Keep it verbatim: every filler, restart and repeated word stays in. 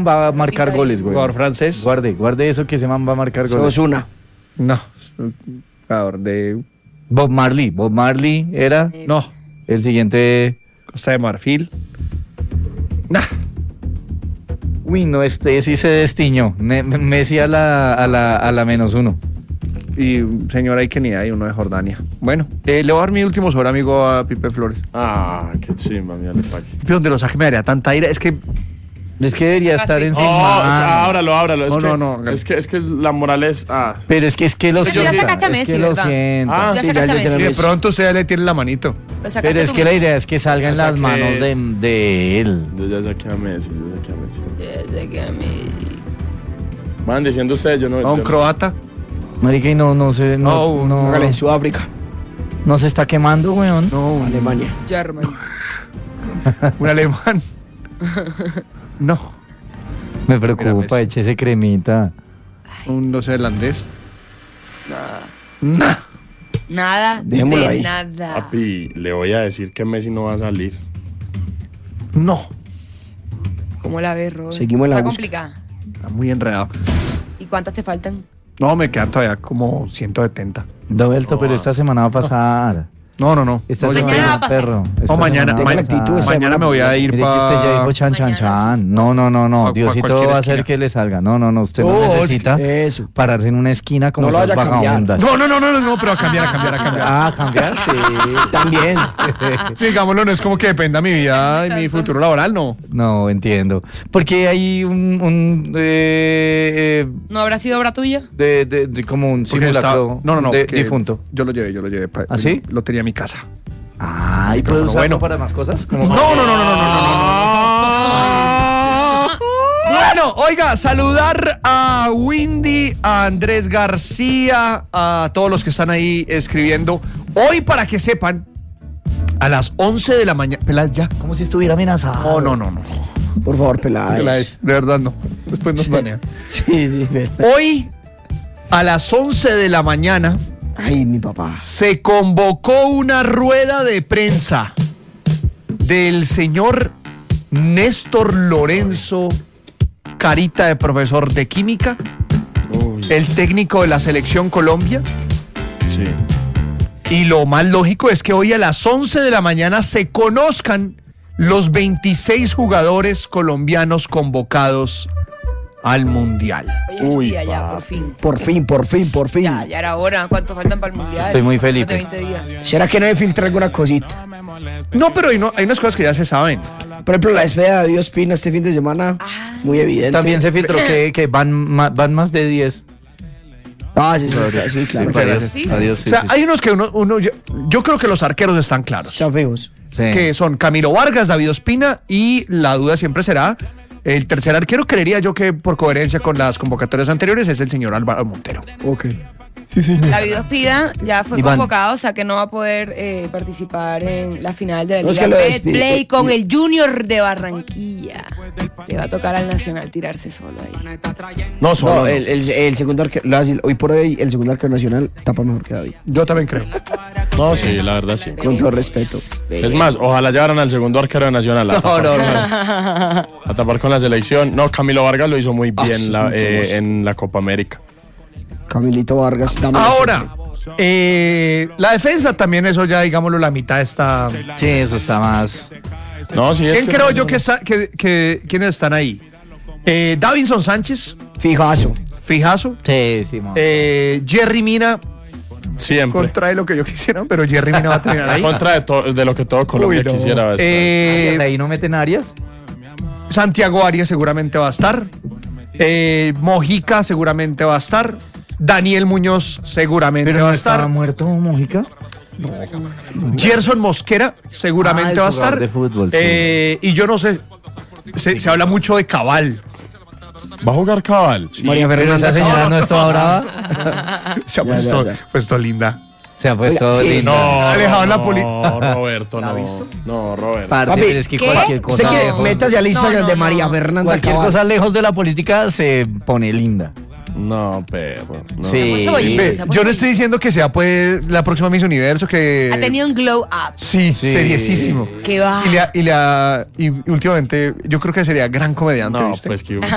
va a marcar goles, güey. Jugador francés. Guarde, guarde eso que ese man va a marcar goles. Osuna. No, es un jugador de... Bob Marley. Bob Marley era No, el siguiente. Costa de Marfil. Nah. Uy, no, este sí se destiñó. Me- Messi a la, a la, a la menos uno. Y un señor ahí que ni hay, uno de Jordania. Bueno, eh, le voy a dar mi último sobre amigo a Pipe Flores. Ah, qué chimba, mira, le pague. Pipe, donde lo saque me daría tanta ira. Es que... Es que debería estar en sus Oh, manos. ábralo, ábralo. Es No, que, no, no. Es que, es que la moral es. Ah, Pero es que es que lo Pero ya sienta. sacaste a Es Messi, que lo ¿verdad? sienta. Ah, Ya sí, sacaste ya- a ya Messi. tenemos- de pronto usted le tiene la manito. Lo sacaste Pero es tú que la mismo. idea es que salga en Ya las saqué- manos de, de él. yo ya saqué a Messi, yo saqué a Messi. Ya saqué a Messi. Van diciendo ustedes, yo no. A un yo- croata. Marica, y no, no se, no, No, no, Hágale, Sudáfrica. no se está quemando, weón. No, un, Alemania. German. un alemán. No, Me preocupa, Messi. eche ese cremita. un neozelandés. Nada. Nah. Nada Dejémoslo de ahí. nada. Papi, le voy a decir que Messi no va a salir. No. ¿Cómo la ves, Robert? Seguimos en la Está busca. complicada. Está muy enredado. ¿Y cuántas te faltan? No, me quedan todavía como ciento setenta. Roberto, pero esta semana va a pasar. No, no, no. Esta No, Mañana semana, va a pasar. perro. Esta No, mañana, semana va a Tenga la pasar. actitud, esa mañana me voy a ir Mire que usted ya para... dijo chan, chan, Mañana chan. No, no, no, no. Pa- pa Diosito cualquier va a hacer esquina. que le salga. No, no, no. Usted no Oh, necesita eso. pararse en una esquina como No lo esas vaya a cambiar. vagabundas. No, no, no, no, no, no, pero a cambiar, a cambiar, a cambiar. Ah, cambiar, sí. También. Sí, digámoslo, no es como que dependa mi vida y mi futuro laboral, no. No, entiendo. Porque hay un, un eh, eh, ¿No habrá sido obra tuya? de, de, de como un Porque simulacro está- no, no, no. de que difunto. Yo lo llevé, yo lo llevé. pa- ¿Ah, sí? Lo tenía en mi casa. Ah, ¿y puede Micrófono usarlo bueno. para más cosas? Como No, no, no, no, no, no, no, no, no. Bueno, oiga, saludar a Windy, a Andrés García, a todos los que están ahí escribiendo. Hoy, para que sepan, a las once de la mañana. Pelas ya. Como si estuviera amenazado. No, no, no, no. Por favor, Peláez. Peláez, de verdad no. Después nos banean. Sí, sí, Peláez. Hoy, a las once de la mañana, Ay, mi papá. se convocó una rueda de prensa del señor Néstor Lorenzo, carita de profesor de química, Uy, el técnico de la selección Colombia. sí. Y lo más lógico es que hoy a las once de la mañana se conozcan los veintiséis jugadores colombianos convocados al Mundial. Hoy es el Uy, día ya, papi. por fin. Por fin, por fin, por fin. Ya, ya era hora. ¿Cuántos faltan para el mundial? Estoy muy feliz. Más de veinte días. ¿Será que no me filtra alguna cosita? No, pero hay, no, hay unas cosas que ya se saben. Por ejemplo, la despedida de David Ospina este fin de semana. Muy evidente. También se filtró que, que van, ma- van más de diez. Ah, sí, sí, sí, sí, claro. Muchas Adiós, gracias. Sí. adiós, O sí, sea, sí, hay unos que uno, uno yo, yo creo que los arqueros están claros. Sean feos. sí. Que son Camilo Vargas, David Ospina y la duda siempre será el tercer arquero. Creería yo que por coherencia con las convocatorias anteriores es el señor Álvaro Montero. Ok. David Ospina ya fue Iván. convocado, o sea que no va a poder eh, participar en la final de la No, es Liga que lo Betplay despide. con el Junior de Barranquilla. Le va a tocar al Nacional tirarse solo ahí. No, solo. No, no. el, el, el segundo arquero, le voy a decir, hoy por hoy el segundo arquero nacional tapa mejor que David. Yo también creo. No, sí, la verdad sí. Con todo respeto. Es más, ojalá llevaran al segundo arquero de Nacional a, No, tapar, no, no. a tapar con la selección. No, Camilo Vargas lo hizo muy Ah, bien sí, la- mucho eh, más. en la Copa América. Camilito Vargas. dame Ahora, eh, la defensa también, eso ya digámoslo, la mitad está... Sí, eso está más. No, sí, es ¿Quién que- creo yo que está, que, que quiénes están ahí? Eh, Davinson Sánchez, Fijazo. fijazo. Sí, sí, man. Eh, Jerry Mina, Siempre. contrae lo que yo quisiera, pero Jerry Mina va a terminar En ahí. contra de, to- de lo que todo Colombia Uy, no. quisiera ver. Eh, ¿Ahí no meten Arias? Santiago Arias seguramente va a estar. Eh, Mojica seguramente va a estar. Daniel Muñoz seguramente ¿Pero va no a estaba estar. muerto Mojica? Gerson Mosquera seguramente Ah, el va a jugador estar. de fútbol, sí. Eh, y yo no sé, se, se habla mucho de Cabal. ¿Va a jugar Cabal? María Pero Fernanda. esa señora no estaba brava. Se ha Ya, puesto, ya, ya. puesto linda. Se ha puesto Oiga, sí. linda. No, Alejado no, la poli- no, Roberto, ¿La no. ha visto? No, Roberto. Parce, Papi, pero es que ¿qué? cualquier Usted cosa que lejos, métase al Instagram No, no, de María no. Fernanda cualquier Cabal. cosa lejos de la política se pone linda. No, perro. No. Sí. puesto bollito, Ve, se ha yo puesto no estoy diciendo que sea pues la próxima Miss Universo que Ha tenido un glow up. sí, Sí. seriesísimo. Que va. Y, la, y, la, y últimamente yo creo que sería gran comediante, No, ¿viste? pues que